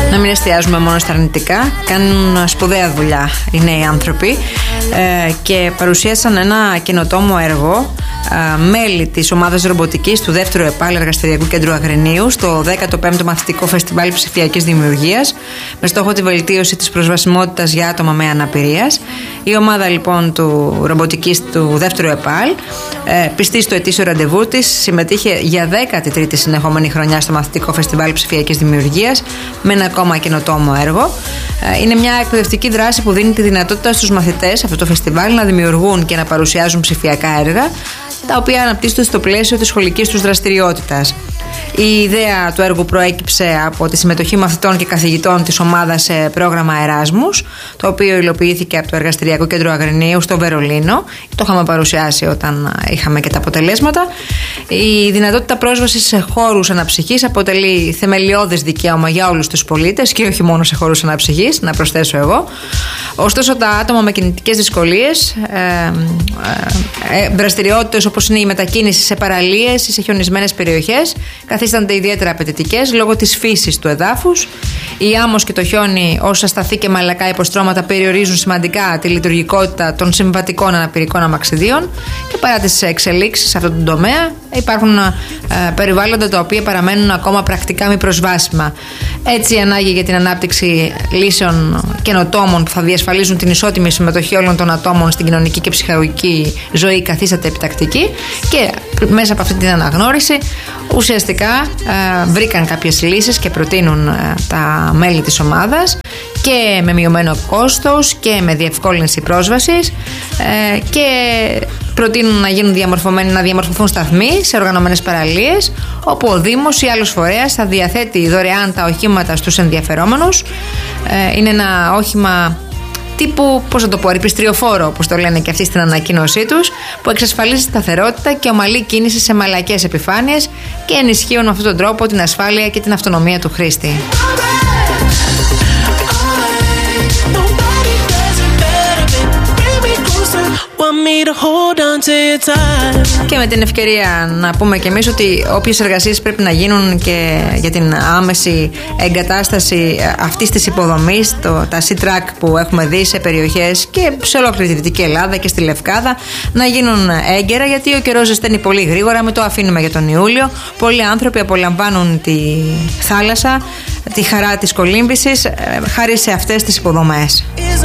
Να μην εστιάζουμε μόνο στα αρνητικά. Κάνουν σπουδαία δουλειά οι νέοι άνθρωποι και παρουσίασαν ένα καινοτόμο έργο, μέλη της ομάδας ρομποτικής του 2ου ΕΠΑΛ Εργαστηριακού Κέντρου Αγρινίου στο 15ο Μαθητικό Φεστιβάλ Ψηφιακής Δημιουργίας, με στόχο τη βελτίωση της προσβασιμότητας για άτομα με αναπηρίας. Η ομάδα λοιπόν του ρομποτικής του 2ου ΕΠΑΛ, πιστή στο ετήσιο ραντεβού της, συμμετείχε για 13η συνεχόμενη χρονιά στο Μαθητικό Φεστιβάλ Ψηφιακής Δημιουργίας με ένα ακόμα καινοτόμο έργο. Είναι μια εκπαιδευτική δράση που δίνει τη δυνατότητα στους μαθητές αυτού το φεστιβάλ να δημιουργούν και να παρουσιάζουν ψηφιακά έργα, τα οποία αναπτύσσονται στο πλαίσιο της σχολικής τους δραστηριότητας. Η ιδέα του έργου προέκυψε από τη συμμετοχή μαθητών και καθηγητών της ομάδας σε πρόγραμμα Εράσμους, το οποίο υλοποιήθηκε από το Εργαστηριακό Κέντρο Αγρινίου στο Βερολίνο. Το είχαμε παρουσιάσει όταν είχαμε και τα αποτελέσματα. Η δυνατότητα πρόσβασης σε χώρους αναψυχής αποτελεί θεμελιώδες δικαίωμα για όλους τους πολίτες και όχι μόνο σε χώρους αναψυχής, να προσθέσω εγώ. Ωστόσο, τα άτομα με κινητικές δυσκολίες, δραστηριότητες όπως είναι η μετακίνηση σε παραλίες ή σε χιονισμένες περιοχές, καθίστανται ιδιαίτερα απαιτητικές λόγω της φύσης του εδάφους. Η άμμος και το χιόνι ως ασταθή και μαλακά υποστρώματα περιορίζουν σημαντικά τη λειτουργικότητα των συμβατικών αναπηρικών αμαξιδίων και παρά τις εξελίξεις σε αυτόν τον τομέα υπάρχουν περιβάλλοντα τα οποία παραμένουν ακόμα πρακτικά μη προσβάσιμα. Έτσι, η ανάγκη για την ανάπτυξη λύσεων καινοτόμων που θα διασφαλίζουν την ισότιμη συμμετοχή όλων των ατόμων στην κοινωνική και ψυχαγωγική ζωή καθίσταται επιτακτική και μέσα από αυτή την αναγνώριση ουσιαστικά βρήκαν κάποιες λύσεις και προτείνουν τα μέλη της ομάδας και με μειωμένο κόστος και με διευκόλυνση πρόσβασης και προτείνουν να διαμορφωθούν σταθμοί σε οργανωμένες παραλίες, όπου ο Δήμος ή άλλος φορέας θα διαθέτει δωρεάν τα οχήματα στους ενδιαφερόμενους. Είναι ένα όχημα τύπου, ερυπηστριοφόρο, όπως το λένε και αυτοί στην ανακοίνωσή τους, που εξασφαλίζει σταθερότητα και ομαλή κίνηση σε μαλακές επιφάνειες και ενισχύουν με αυτόν τον τρόπο την ασφάλεια και την αυτονομία του χρήστη. Και με την ευκαιρία να πούμε και εμείς ότι όποιες εργασίες πρέπει να γίνουν και για την άμεση εγκατάσταση αυτής της υποδομής, τα C-Track που έχουμε δει σε περιοχές και σε ολόκληρη τη Δυτική Ελλάδα και στη Λευκάδα, να γίνουν έγκαιρα, γιατί ο καιρός ζεσταίνει πολύ γρήγορα, με το αφήνουμε για τον Ιούλιο. Πολλοί άνθρωποι απολαμβάνουν τη θάλασσα, τη χαρά της κολύμβησης χάρη σε αυτές τις υποδομές.